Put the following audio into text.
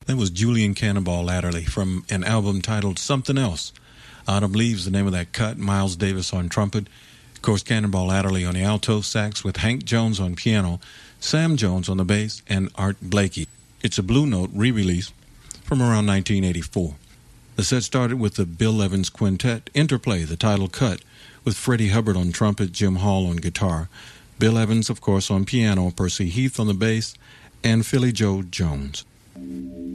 That was Julian Cannonball Adderley from an album titled Something Else. Autumn Leaves, the name of that cut. Miles Davis on trumpet. Of course, Cannonball Adderley on the alto sax with Hank Jones on piano, Sam Jones on the bass, and Art Blakey. It's a Blue Note re-release from around 1984. The set started with the Bill Evans Quintet, Interplay, the title cut, with Freddie Hubbard on trumpet, Jim Hall on guitar, Bill Evans, of course, on piano, Percy Heath on the bass, and Philly Joe Jones.